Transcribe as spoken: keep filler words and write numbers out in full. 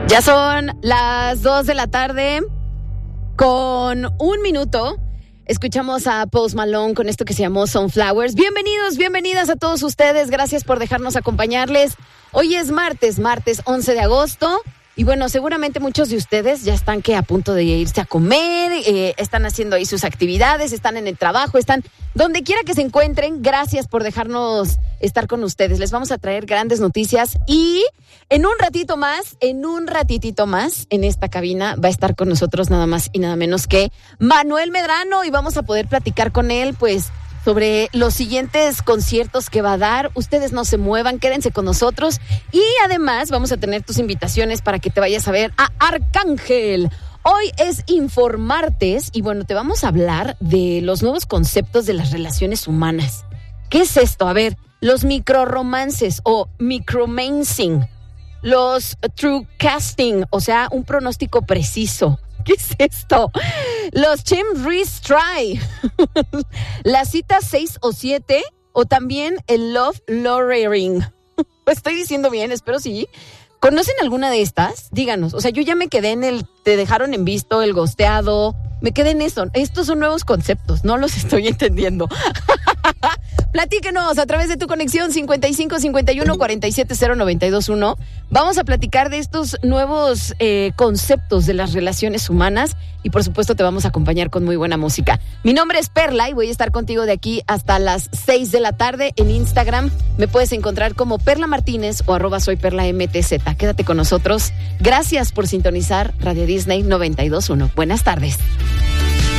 Ya son las dos de la tarde con un minuto. Escuchamos a Post Malone con esto que se llamó Sunflowers. Bienvenidos, bienvenidas a todos ustedes. Gracias por dejarnos acompañarles. Hoy es martes, martes once de agosto. Y bueno, seguramente muchos de ustedes ya están que a punto de irse a comer, eh, están haciendo ahí sus actividades, están en el trabajo, están donde quiera que se encuentren. Gracias por dejarnos estar con ustedes. Les vamos a traer grandes noticias y en un ratito más, en un ratitito más, en esta cabina va a estar con nosotros nada más y nada menos que Manuel Medrano y vamos a poder platicar con él, pues, sobre los siguientes conciertos que va a dar. Ustedes no se muevan, quédense con nosotros. Y además vamos a tener tus invitaciones para que te vayas a ver a Arcángel. Hoy es Informartes y bueno, te vamos a hablar de los nuevos conceptos de las relaciones humanas. ¿Qué es esto? A ver, los microromances o micromancing, los true casting, o sea, un pronóstico preciso. ¿Qué es esto? Los chemistry, las citas seis o siete, o también el love lowering. ¿Estoy diciendo bien? Espero sí. ¿Conocen alguna de estas? Díganos. O sea, yo ya me quedé en el te dejaron en visto, el ghosteado. Me quedé en eso. Estos son nuevos conceptos. No los estoy entendiendo. Platíquenos a través de tu conexión cincuenta y cinco cincuenta y uno cuarenta y siete cero noventa y dos uno. Vamos a platicar de estos nuevos eh, conceptos de las relaciones humanas y por supuesto te vamos a acompañar con muy buena música. Mi nombre es Perla y voy a estar contigo de aquí hasta las seis de la tarde. En Instagram me puedes encontrar como Perla Martínez o arroba soy Perla M T Z. Quédate con nosotros. Gracias por sintonizar Radio Disney noventa y dos uno. Buenas tardes.